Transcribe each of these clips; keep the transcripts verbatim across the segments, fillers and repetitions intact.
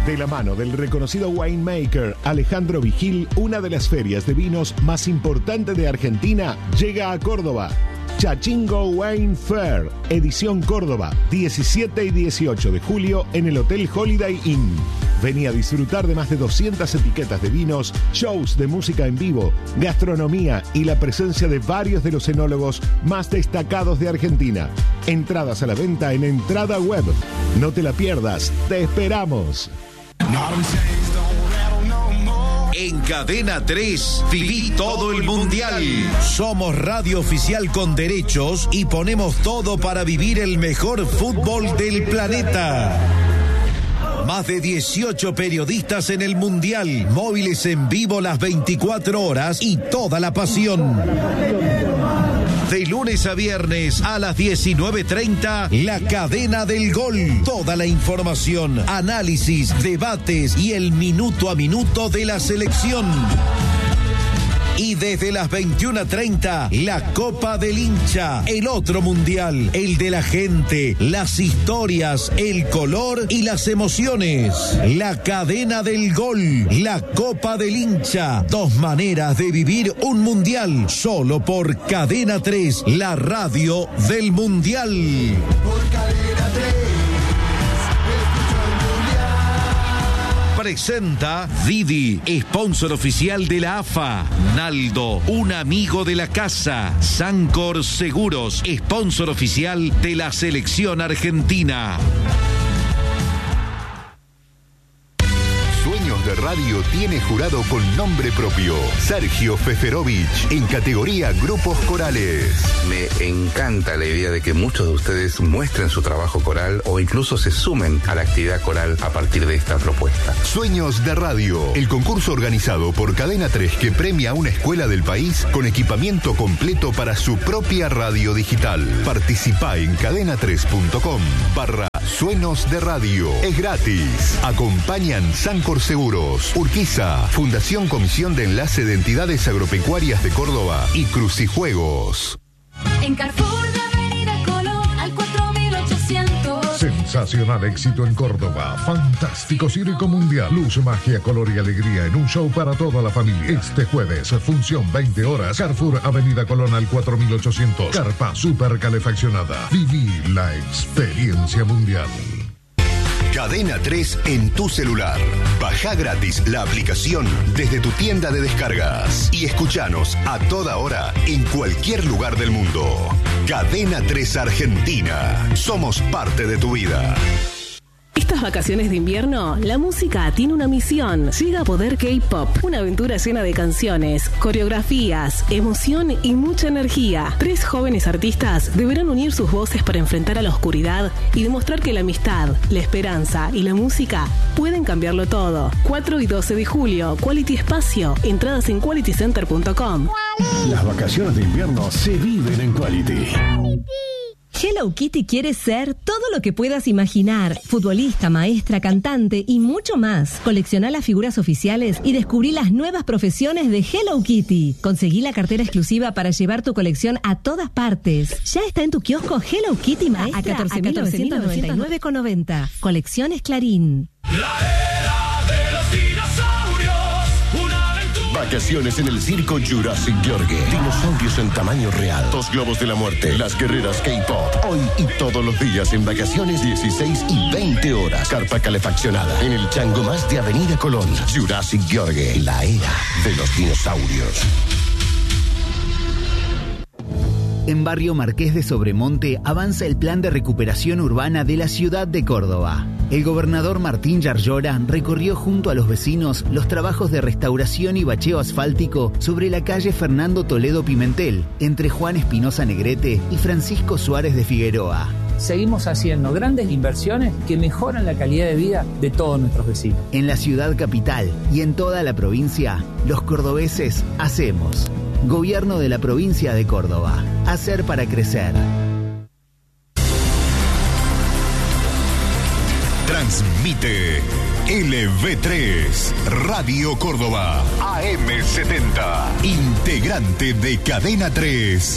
De la mano del reconocido winemaker Alejandro Vigil, una de las ferias de vinos más importantes de Argentina llega a Córdoba. Chachingo Wine Fair, edición Córdoba, diecisiete y dieciocho de julio en el Hotel Holiday Inn. Vení a disfrutar de más de doscientas etiquetas de vinos, shows de música en vivo, gastronomía y la presencia de varios de los enólogos más destacados de Argentina. Entradas a la venta en Entrada Web. No te la pierdas, te esperamos. En Cadena tres, viví todo el Mundial. Somos radio oficial con derechos y ponemos todo para vivir el mejor fútbol del planeta. Más de dieciocho periodistas en el Mundial, móviles en vivo las veinticuatro horas y toda la pasión. De lunes a viernes a las diecinueve treinta, La Cadena del Gol. Toda la información, análisis, debates y el minuto a minuto de la selección. Y desde las veintiuna treinta, la Copa del Hincha, el otro mundial, el de la gente, las historias, el color y las emociones. La Cadena del Gol, la Copa del Hincha, dos maneras de vivir un mundial, solo por Cadena tres, la radio del mundial. Por Cadena tres. Presenta Didi, sponsor oficial de la A F A. Naldo, un amigo de la casa. Sancor Seguros, sponsor oficial de la selección argentina. Sueños de Radio tiene jurado con nombre propio, Sergio Feferovich, en categoría Grupos Corales. Me encanta la idea de que muchos de ustedes muestren su trabajo coral o incluso se sumen a la actividad coral a partir de esta propuesta. Sueños de Radio, el concurso organizado por Cadena tres que premia a una escuela del país con equipamiento completo para su propia radio digital. Participá en cadena tres punto com barra Sueños de Radio. Es gratis. Acompañan Sancor Seguros, Urquiza, Fundación Comisión de Enlace de Entidades Agropecuarias de Córdoba y Crucijuegos. En Carrefour de Avenida Colón al cuatro mil ochocientos. Sensacional éxito en Córdoba. Fantástico circo mundial. Luz, magia, color y alegría en un show para toda la familia. Este jueves, función veinte horas. Carrefour Avenida Colón al cuatro mil ochocientos. Carpa super calefaccionada. Viví la experiencia mundial. Cadena tres en tu celular. Baja gratis la aplicación desde tu tienda de descargas y escuchanos a toda hora en cualquier lugar del mundo. Cadena tres Argentina. Somos parte de tu vida. Estas vacaciones de invierno, la música tiene una misión. Llega a Poder K-Pop, una aventura llena de canciones, coreografías, emoción y mucha energía. Tres jóvenes artistas deberán unir sus voces para enfrentar a la oscuridad y demostrar que la amistad, la esperanza y la música pueden cambiarlo todo. cuatro y doce de julio, Quality Espacio. Entradas en quality center punto com. Las vacaciones de invierno se viven en Quality. Hello Kitty quiere ser todo lo que puedas imaginar. Futbolista, maestra, cantante y mucho más. Colecciona las figuras oficiales y descubrí las nuevas profesiones de Hello Kitty. Conseguí la cartera exclusiva para llevar tu colección a todas partes. Ya está en tu kiosco Hello Kitty Maestra a catorce mil novecientos noventa y nueve con noventa. Colecciones Clarín. Vacaciones en el circo Jurassic Gheorghe. Dinosaurios en tamaño real. Dos globos de la muerte. Las guerreras K-Pop. Hoy y todos los días en vacaciones dieciséis y veinte horas. Carpa calefaccionada. En el Chango Más de Avenida Colón. Jurassic Gheorghe. La era de los dinosaurios. En Barrio Marqués de Sobremonte avanza el plan de recuperación urbana de la ciudad de Córdoba. El gobernador Martín Yarlora recorrió junto a los vecinos los trabajos de restauración y bacheo asfáltico sobre la calle Fernando Toledo Pimentel, entre Juan Espinosa Negrete y Francisco Suárez de Figueroa. Seguimos haciendo grandes inversiones que mejoran la calidad de vida de todos nuestros vecinos. En la ciudad capital y en toda la provincia, los cordobeses hacemos. Gobierno de la provincia de Córdoba. Hacer para crecer. Transmite L V tres, Radio Córdoba, A M setenta, integrante de Cadena tres,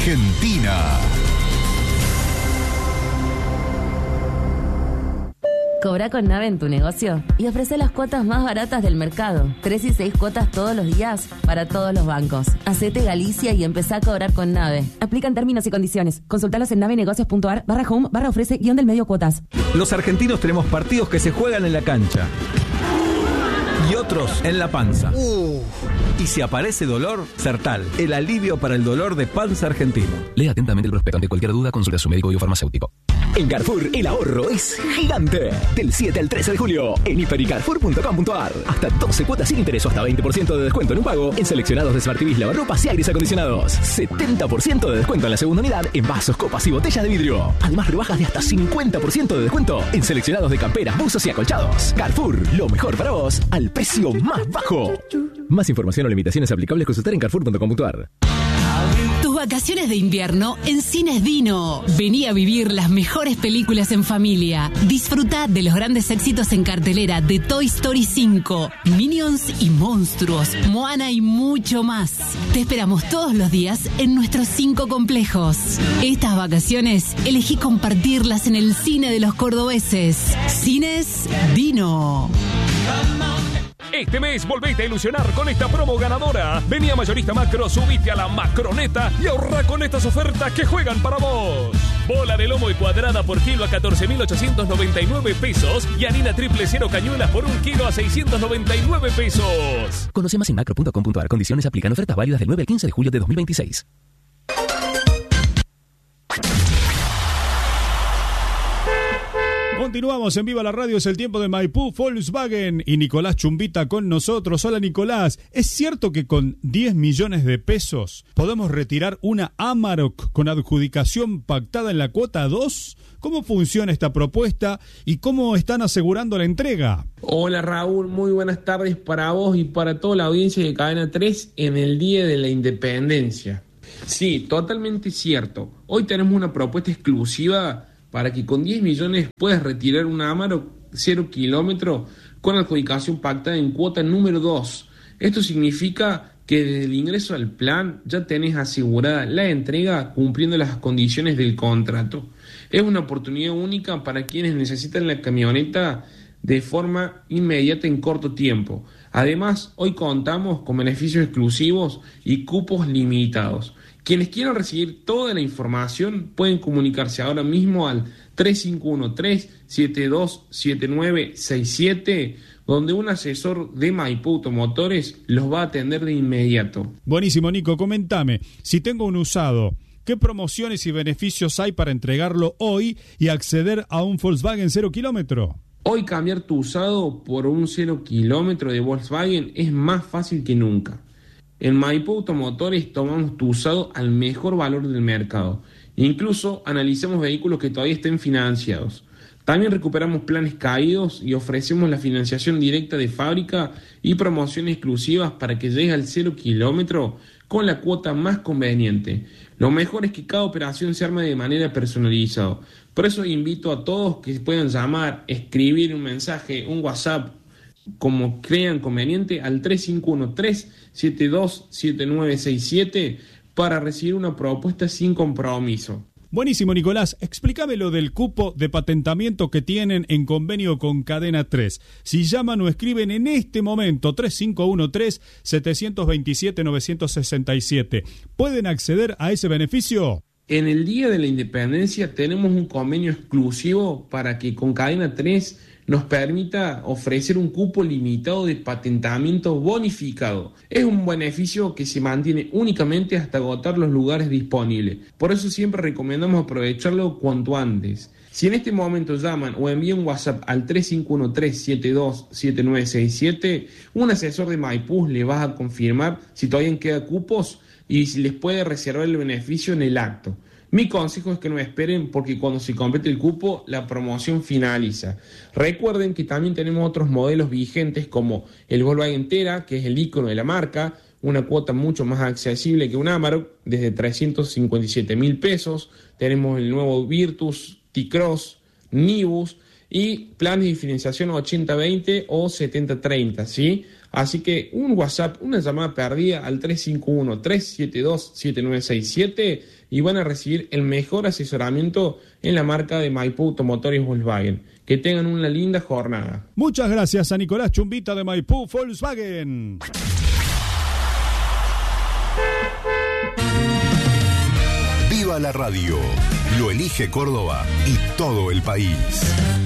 Argentina. Cobra con Nave en tu negocio y ofrece las cuotas más baratas del mercado. Tres y seis cuotas todos los días para todos los bancos. Hacete Galicia y empezá a cobrar con Nave. Aplican términos y condiciones. Consultalos en navenegocios.ar barra home barra ofrece guión del medio cuotas. Los argentinos tenemos partidos que se juegan en la cancha y otros en la panza. Uh. Y si aparece dolor, Sertal, el alivio para el dolor de panza argentino. Lea atentamente el prospecto. Ante cualquier duda, consulte a su médico y o farmacéutico. En Carrefour, el ahorro es gigante. Del siete al trece de julio, en hiper y carrefour punto com punto a r. Hasta doce cuotas sin interés o hasta veinte por ciento de descuento en un pago en seleccionados de Smart T Vs, lavarropas y aires acondicionados. setenta por ciento de descuento en la segunda unidad en vasos, copas y botellas de vidrio. Además, rebajas de hasta cincuenta por ciento de descuento en seleccionados de camperas, buzos y acolchados. Carrefour, lo mejor para vos al precio más bajo. Más información o limitaciones aplicables, consultar en carrefour punto com punto a r. Tus vacaciones de invierno en Cines Dino. Vení a vivir las mejores películas en familia. Disfruta de los grandes éxitos en cartelera de Toy Story cinco, Minions y Monstruos, Moana y mucho más. Te esperamos todos los días en nuestros cinco complejos. Estas vacaciones elegí compartirlas en el cine de los cordobeses. Cines Dino. Este mes volvete a ilusionar con esta promo ganadora. Vení a Mayorista Macro, subite a la Macroneta y ahorra con estas ofertas que juegan para vos. Bola de lomo y cuadrada por kilo a catorce mil ochocientos noventa y nueve pesos y harina triple cero cañuelas por un kilo a seiscientos noventa y nueve pesos. Conoce más en macro punto com punto a r. Condiciones aplican. Ofertas válidas del nueve al quince de julio de dos mil veintiséis. Continuamos en Viva la Radio, es el tiempo de Maipú Volkswagen y Nicolás Chumbita con nosotros. Hola Nicolás, ¿es cierto que con diez millones de pesos podemos retirar una Amarok con adjudicación pactada en la cuota dos? ¿Cómo funciona esta propuesta y cómo están asegurando la entrega? Hola Raúl, muy buenas tardes para vos y para toda la audiencia de Cadena tres en el Día de la Independencia. Sí, totalmente cierto. Hoy tenemos una propuesta exclusiva para que con diez millones puedas retirar una Amarok cero kilómetro con adjudicación pactada en cuota número dos. Esto significa que desde el ingreso al plan ya tenés asegurada la entrega cumpliendo las condiciones del contrato. Es una oportunidad única para quienes necesitan la camioneta de forma inmediata en corto tiempo. Además, hoy contamos con beneficios exclusivos y cupos limitados. Quienes quieran recibir toda la información pueden comunicarse ahora mismo al tres cinco uno tres, siete dos siete nueve seis siete, donde un asesor de Maipú Automotores los va a atender de inmediato. Buenísimo, Nico, comentame, si tengo un usado, ¿qué promociones y beneficios hay para entregarlo hoy y acceder a un Volkswagen cero kilómetro? Hoy cambiar tu usado por un cero kilómetro de Volkswagen es más fácil que nunca. En Maipú Automotores tomamos tu usado al mejor valor del mercado. Incluso analizamos vehículos que todavía estén financiados. También recuperamos planes caídos y ofrecemos la financiación directa de fábrica y promociones exclusivas para que llegues al cero kilómetro con la cuota más conveniente. Lo mejor es que cada operación se arme de manera personalizada. Por eso invito a todos que puedan llamar, escribir un mensaje, un WhatsApp, como crean conveniente, al tres cinco uno tres, siete dos siete nueve seis siete para recibir una propuesta sin compromiso. Buenísimo, Nicolás. Explícame lo del cupo de patentamiento que tienen en convenio con Cadena tres. Si llaman o escriben en este momento tres cinco uno tres, siete dos siete, nueve seis siete, ¿pueden acceder a ese beneficio? En el Día de la Independencia tenemos un convenio exclusivo para que con Cadena tres nos permita ofrecer un cupo limitado de patentamiento bonificado. Es un beneficio que se mantiene únicamente hasta agotar los lugares disponibles. Por eso siempre recomendamos aprovecharlo cuanto antes. Si en este momento llaman o envían un WhatsApp al tres cinco uno tres, siete dos siete nueve seis siete, un asesor de Maipú le va a confirmar si todavía quedan cupos y si les puede reservar el beneficio en el acto. Mi consejo es que no esperen porque cuando se complete el cupo la promoción finaliza. Recuerden que también tenemos otros modelos vigentes como el Volkswagen Tera, que es el icono de la marca, una cuota mucho más accesible que un Amarok, desde trescientos cincuenta y siete mil pesos. Tenemos el nuevo Virtus, T-Cross, Nibus y planes de financiación ochenta veinte o setenta treinta, ¿sí? Así que un WhatsApp, una llamada perdida al tres cinco uno, tres siete dos, siete nueve seis siete y van a recibir el mejor asesoramiento en la marca de Maipú Automotores Volkswagen. Que tengan una linda jornada. Muchas gracias a Nicolás Chumbita de Maipú Volkswagen. Viva la radio. Lo elige Córdoba y todo el país.